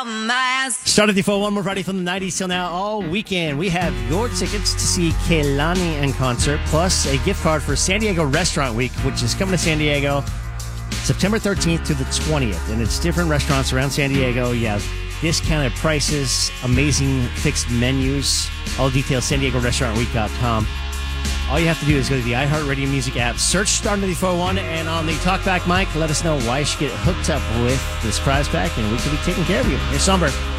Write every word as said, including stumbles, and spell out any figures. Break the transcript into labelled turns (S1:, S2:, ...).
S1: Start at the four one. We're Friday from the nineties till now all weekend. We have your tickets to see Kehlani in concert, plus a gift card for San Diego Restaurant Week, which is coming to San Diego September thirteenth to the twentieth. And it's different restaurants around San Diego. You have discounted prices, amazing fixed menus. All details, san diego restaurant week dot com. All you have to do is go to the iHeartRadio Music app, search Star ninety-four point one, and on the Talkback mic, let us know why you should get hooked up with this prize pack, and we can be taking care of you. Here's Somber.